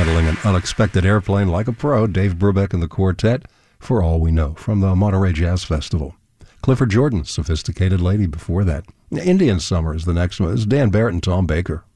handling an unexpected airplane like a pro, Dave Brubeck and the Quartet, For All We Know, from the Monterey Jazz Festival. Clifford Jordan, Sophisticated Lady before that. Indian Summer is the next one. It's Dan Barrett and Tom Baker.